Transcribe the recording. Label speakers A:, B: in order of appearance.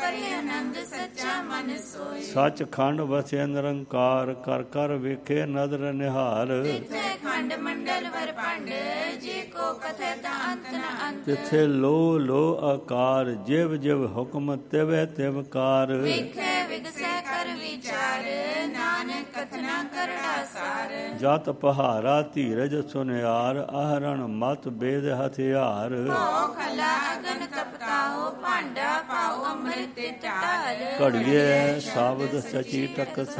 A: ਕਰੇ ਆਨੰਦ ਸੱਚਾ ਮਨ ਸੋਈ।
B: ਸੱਚਖੰਡ ਵਸਿਆ ਨਿਰੰਕਾਰ ਕਰ ਕਰ ਵੇਖੇ ਨਦਰ ਨਿਹਾਲ।
A: ਤਿੱਥੇ ਖੰਡ ਮੰਡਲ ਵਰ ਭੰਡ ਜੀ ਕੋ ਕਥੈ ਤਾ ਅੰਤ ਨ ਅੰਤ।
B: ਤਿੱਥੇ ਲੋ ਲੋ ਆਕਾਰ ਜਿਵ ਜਿਵ ਹੁਕਮ ਤਿਵੈ ਤਿਵ ਕਾਰ।
A: ਵੇਖੈ ਵਿਗਸੈ ਕਰ ਵਿਚਾਰ ਨਾਨਕ ਕਥਨਾ ਕਰੜਾ ਸਾਰ।
B: ਜਤ ਪਹਾਰਾ ਧੀਰਜ ਸੁਨਿਆਰ ਆਹਰਣ ਮਤ ਬੇਦ ਹਥਿਆਰ।
A: ਭਉ ਖਲਾ ਅਗਨ ਤਪਤਾਓ ਭਾਂਡਾ ਪਾਓ ਅੰਮ੍ਰਿਤ ਢਾਲ।
B: ਘੜੀਏ ਸ਼ਬਦ ਸਚੀ ਟਕਸਾਲ।